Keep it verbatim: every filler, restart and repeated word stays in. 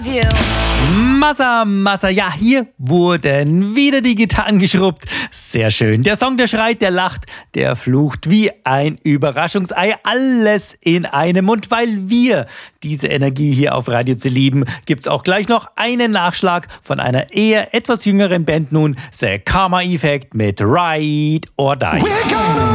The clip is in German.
View. Massa, Massa, ja, hier wurden wieder die Gitarren geschrubbt. Sehr schön. Der Song, der schreit, der lacht, der flucht wie ein Überraschungsei. Alles in einem. Und weil wir diese Energie hier auf Radio C lieben, gibt's auch gleich noch einen Nachschlag von einer eher etwas jüngeren Band nun, The Karma Effect mit Ride or Die.